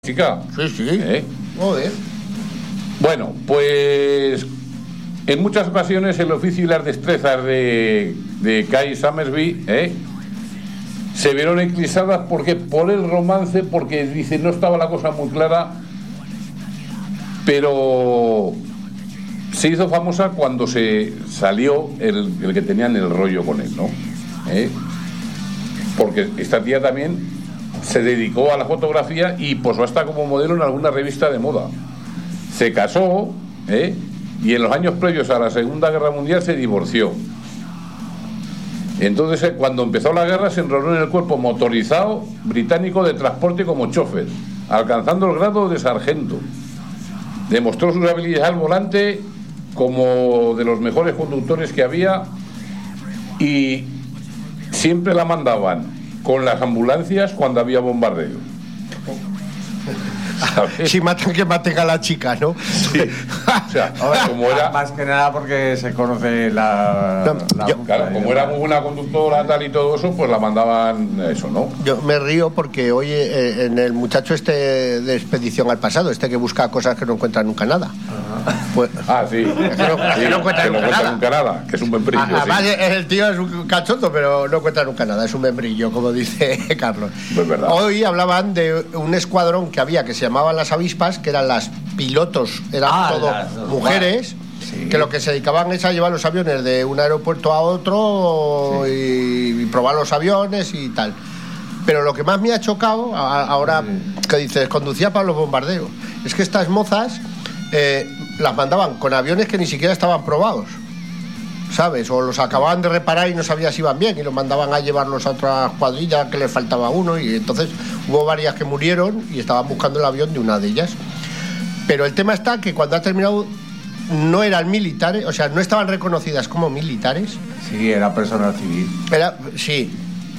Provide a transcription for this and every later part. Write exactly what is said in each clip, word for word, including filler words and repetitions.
Chica. Sí, sí. ¿Eh? Joder. Bueno, pues en muchas ocasiones el oficio y las destrezas de, de Kay Summersby ¿eh? se vieron eclipsadas porque por el romance, porque dice no estaba la cosa muy clara, pero se hizo famosa cuando se salió el, el que tenían el rollo con él, ¿no? ¿Eh? Porque esta tía también se dedicó a la fotografía y posó hasta como modelo en alguna revista de moda. Se casó, ¿eh? y en los años previos a la Segunda Guerra Mundial se divorció. Entonces, eh, cuando empezó la guerra, se enroló en el cuerpo motorizado británico de transporte como chofer, alcanzando el grado de sargento. Demostró sus habilidades al volante como de los mejores conductores que había y siempre la mandaban con las ambulancias cuando había bombardeo. ¿Sabes? Si matan, que maten a la chica, ¿no? Sí. O sea, Ahora, como era, más que nada porque se conoce la, No, la yo, ruta, claro, como era muy buena conductora tal y todo eso, pues la mandaban eso, ¿no? Yo me río porque hoy eh, en el muchacho este de Expedición al Pasado, este que busca cosas que no encuentra nunca nada. Pues, Ah, sí. Es que no- es que no encuentra que no nunca cuenta nada. nunca nada, que es un membrillo. Además, Sí. el tío es un cachondo, pero no cuenta nunca nada, es un membrillo, como dice Carlos. Pues verdad. Hoy hablaban de un escuadrón que había que se llamaban las avispas, que eran las pilotos, eran Ah, todo las- mujeres, sí. que lo que se dedicaban es a llevar los aviones de un aeropuerto a otro Sí. y, y probar los aviones y tal. Pero lo que más me ha chocado, a- ahora Sí. que dices, conducía para los bombardeos, es que estas mozas eh, las mandaban con aviones que ni siquiera estaban probados, ¿sabes? O los acababan de reparar y no sabían si iban bien y los mandaban a llevarlos a otra cuadrilla que les faltaba uno, y entonces hubo varias que murieron y estaban buscando el avión de una de ellas. Pero el tema está que cuando ha terminado no eran militares, o sea, no estaban reconocidas como militares. Sí, era personal civil. Era, sí.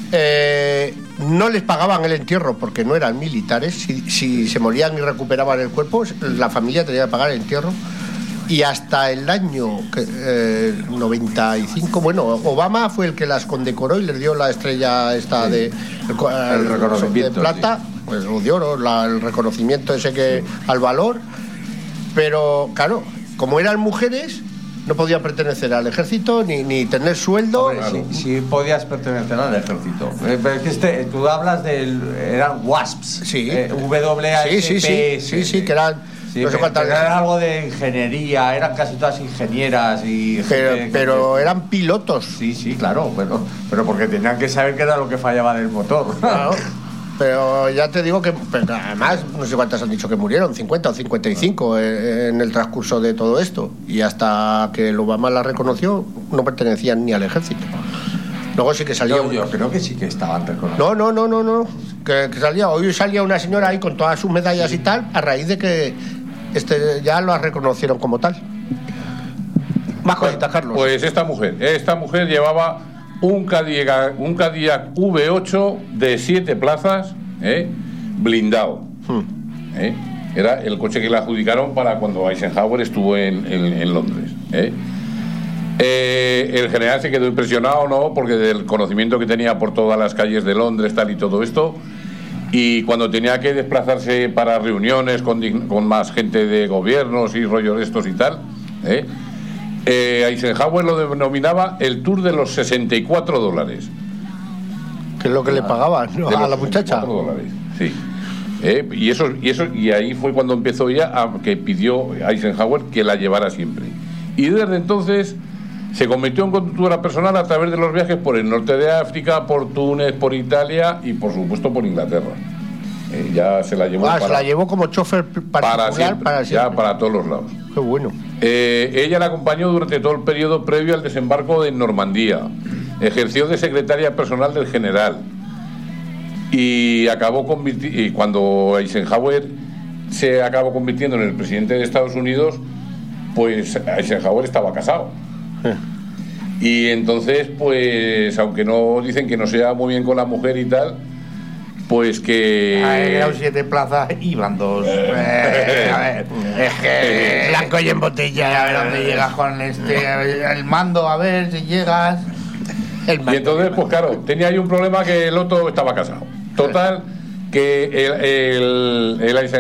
Eh, no les pagaban el entierro porque no eran militares. Si, si se morían y recuperaban el cuerpo, la familia tenía que pagar el entierro. Y hasta el año que, eh, noventa y cinco, bueno, Obama fue el que las condecoró y les dio la estrella esta Sí. de, el, El reconocimiento, de plata, sí. pues, o de oro, la- el reconocimiento ese que al valor. Pero claro, como eran mujeres, no podían pertenecer al ejército ni, ni tener sueldo. Hombre, sí, sí podías pertenecer al ejército. Eh, pero es que este, tú hablas del... eran WASPs. Sí. Eh, W A S P. Sí, sí, sí, sí, sí, que eran Sí, no sé que- cuántas. que era algo de ingeniería, eran casi todas ingenieras y... Pero, gente- pero eran pilotos. Sí, sí, claro, pero, pero porque tenían que saber qué era lo que fallaba del motor. Claro. Pero ya te digo que, pero además, no sé cuántas han dicho que murieron, cincuenta o cincuenta y cinco eh, en el transcurso de todo esto. Y hasta que el Obama la reconoció, no pertenecían ni al ejército. Luego sí que salía. Yo, un- yo creo que sí que estaban reconocidos. No, no, no, no, no. Que, que salía, hoy salía una señora ahí con todas sus medallas y tal, a raíz de que este ya lo reconocieron como tal. Más cositas, Carlos. Pues esta mujer, esta mujer llevaba un Cadillac, un Cadillac V ocho de siete plazas, ¿eh? blindado. Hmm. ¿eh? Era el coche que le adjudicaron para cuando Eisenhower estuvo en, en, en Londres. ¿eh? Eh, el general se quedó impresionado, ¿no? Porque del conocimiento que tenía por todas las calles de Londres, tal y todo esto. Y cuando tenía que desplazarse para reuniones con, dign- con más gente de gobiernos y rollos de estos y tal, ¿eh? Eh, Eisenhower lo denominaba el tour de los sesenta y cuatro dólares. Que es lo que le pagaban, ¿no? De a los la muchacha. sesenta y cuatro dólares, sí. Eh, y eso y eso y ahí fue cuando empezó ella a que pidió Eisenhower que la llevara siempre. Y desde entonces se convirtió en conductora personal a través de los viajes por el norte de África, por Túnez, por Italia y por supuesto por Inglaterra. Eh, ya se la llevó Ah, se para, la llevó como chofer particular para siempre, para siempre. ya para todos los lados. Qué bueno. Eh, ella la acompañó durante todo el periodo previo al desembarco en Normandía. Ejerció de secretaria personal del general. Y acabó convirti- y cuando Eisenhower se acabó convirtiendo en el presidente de Estados Unidos, pues Eisenhower estaba casado. Y entonces, pues, aunque no dicen que no se lleva muy bien con la mujer y tal, pues que... Ah, eran siete plazas, iban dos. Eh, a ver, es que. Blanco y en botella. A ver dónde llegas con este. El mando, a ver si llegas. El Y entonces, pues claro, tenía ahí un problema que el otro estaba casado. Total, que el, el, el